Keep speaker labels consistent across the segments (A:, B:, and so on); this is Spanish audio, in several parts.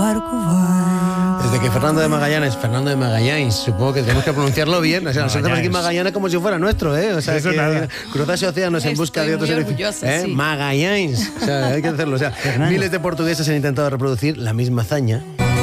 A: barco vai.
B: Desde que Fernando de Magallanes, supongo que tenemos que pronunciarlo bien. O sea, nosotros aquí Magallanes como si fuera nuestro, ¿eh? O sea,
C: Eso
B: que
C: nada.
B: cruzase océanos en busca de otros
A: orgullosa, sí.
B: Magallanes. O sea, hay que hacerlo. O sea, miles de portugueses han intentado reproducir la misma hazaña.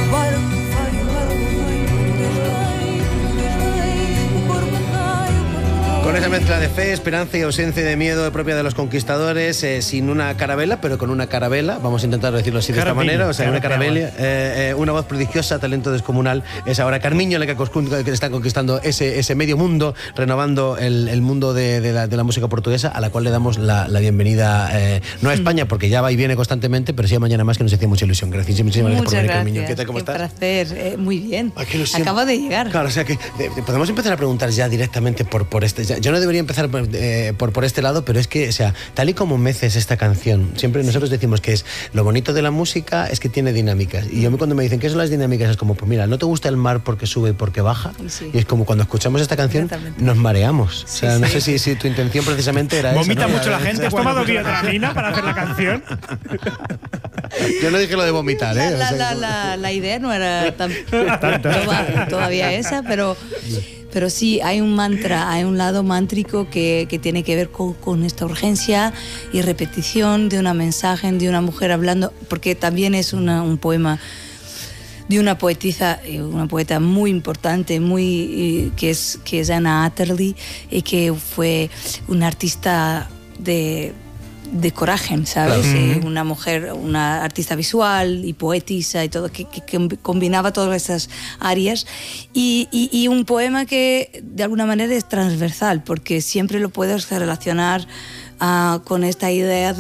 B: Con esa mezcla de fe, esperanza y ausencia de miedo propia de los conquistadores, sin una carabela, pero con una carabela, vamos a intentar decirlo así de esta manera, o sea, una carabela, una voz prodigiosa, talento descomunal, es ahora Carmiño la que está conquistando ese medio mundo, renovando el mundo de la música portuguesa, a la cual le damos la bienvenida, no a España, porque ya va y viene constantemente, pero sí a Mañana Más, que nos hacía mucha ilusión. Gracias, muchísimas gracias por venir, Carmiño. ¿Qué tal, cómo estás?
A: Un placer, muy bien.
B: Ay, qué ilusión.
A: Acabo de llegar.
B: Claro, o sea que podemos empezar a preguntar ya directamente por este. Yo no debería empezar por este lado, pero es que, o sea, tal y como meces esta canción, siempre nosotros decimos que es lo bonito de la música es que tiene dinámicas. Y a mí cuando me dicen ¿qué son las dinámicas? Es como, pues mira, ¿no te gusta el mar porque sube y porque baja?
A: Sí.
B: Y es como cuando escuchamos esta canción nos mareamos. O sea, no sé si tu intención precisamente era esa.
C: Vomita
B: ¿no?
C: mucho la gente. ¿Has tomado biotramina para hacer la canción?
B: Yo no dije lo de vomitar, ¿eh?
A: La idea no era todavía esa, pero sí hay un mantra, hay un lado mántrico que tiene que ver con esta urgencia y repetición de una mensaje de una mujer hablando, porque también es un poema de una poeta muy importante, que es Anna Atterley, y que fue una artista de coraje, ¿sabes?
B: Claro.
A: Una mujer, una artista visual y poetisa y todo, que combinaba todas esas áreas, y un poema que de alguna manera es transversal, porque siempre lo puedes relacionar con esta idea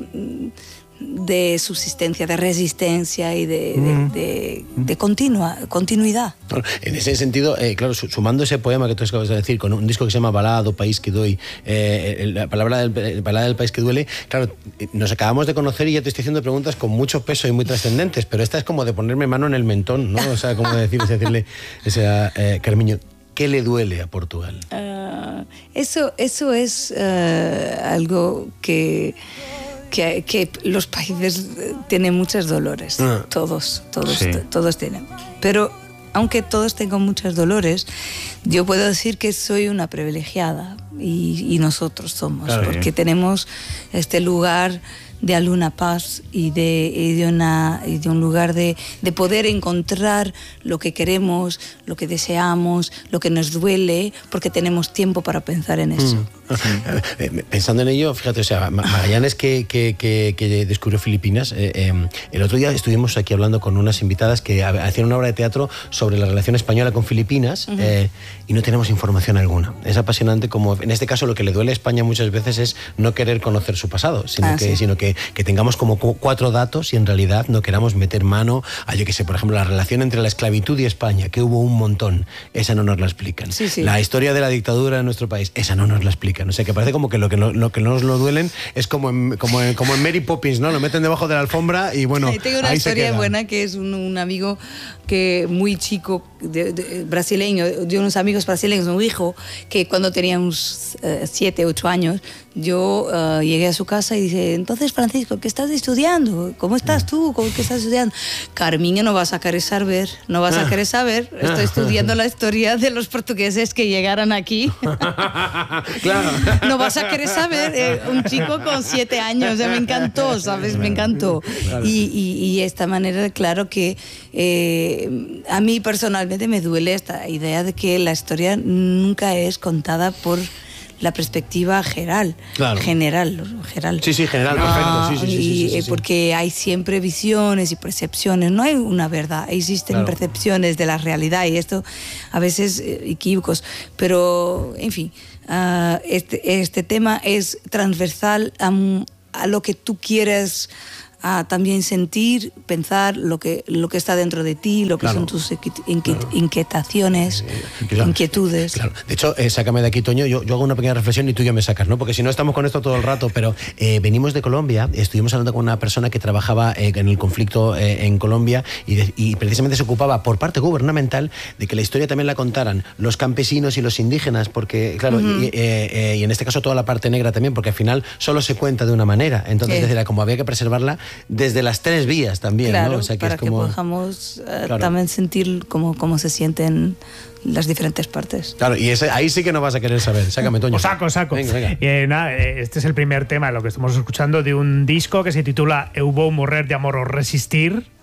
A: de subsistencia, de resistencia y de continuidad.
B: En ese sentido, claro, sumando ese poema que tú acabas de decir, con un disco que se llama Balada do País que Doi, la palabra Balada del País que Duele, claro, nos acabamos de conocer y ya te estoy haciendo preguntas con mucho peso y muy trascendentes, pero esta es como de ponerme mano en el mentón, ¿no? O sea, como decirle, Carmiño, ¿qué le duele a Portugal?
A: Eso es algo que los países tienen muchos dolores, todos tienen. Pero aunque todos tengan muchos dolores, yo puedo decir que soy una privilegiada y nosotros somos, claro, porque tenemos este lugar de alguna paz y de un lugar de poder encontrar lo que queremos, lo que deseamos, lo que nos duele, porque tenemos tiempo para pensar en eso.
B: Pensando en ello, fíjate, o sea, Magallanes que descubrió Filipinas, el otro día estuvimos aquí hablando con unas invitadas que hacían una obra de teatro sobre la relación española con Filipinas, y no tenemos información alguna. Es apasionante como, en este caso, lo que le duele a España muchas veces es no querer conocer su pasado, sino que tengamos como 4 datos y en realidad no queramos meter mano a, yo que sé, por ejemplo, la relación entre la esclavitud y España, que hubo un montón, esa no nos la explican. Sí. La historia de la dictadura en nuestro país, esa no nos la explican. O sea, que parece como que lo que nos lo duelen es como en Mary Poppins, ¿no? Lo meten debajo de la alfombra y bueno,
A: tengo una historia buena que es un amigo que muy chico, brasileño, de unos amigos brasileños, un hijo que cuando tenía unos 7, 8 años, yo llegué a su casa y dice, entonces Francisco, ¿qué estás estudiando? ¿Cómo estás tú? ¿Qué estás estudiando? Carmiño, no vas a querer saber, estoy estudiando la historia de los portugueses que llegaron aquí.
B: Claro.
A: No vas a querer saber, un chico con 7 años, me encantó, ¿sabes? Me encantó. Claro. Y esta manera, claro que a mí personalmente me duele esta idea de que la historia nunca es contada por la perspectiva general. Sí, general, perfecto. Sí. Porque hay siempre visiones y percepciones, no hay una verdad, existen percepciones de la realidad y esto a veces equívocos, pero en fin, este tema es transversal a lo que tú quieres también sentir, pensar lo que está dentro de ti, lo que son tus inquietaciones, inquietudes. Claro.
B: De hecho, sácame de aquí, Toño, yo hago una pequeña reflexión y tú ya me sacas, ¿no? Porque si no estamos con esto todo el rato, pero venimos de Colombia, estuvimos hablando con una persona que trabajaba en el conflicto en Colombia y precisamente se ocupaba por parte gubernamental de que la historia también la contaran los campesinos y los indígenas, porque, claro, y en este caso toda la parte negra también, porque al final solo se cuenta de una manera, entonces era como había que preservarla desde las 3 vías también,
A: claro,
B: ¿no? O sea, que
A: para
B: es como...
A: que podamos también sentir cómo se sienten las diferentes partes.
B: Claro, y ahí sí que no vas a querer saber. Sácame, Toño.
C: Saco.
B: Venga.
C: Nada, este es el primer tema, lo que estamos escuchando, de un disco que se titula Eu vou morrer de amor o resistir.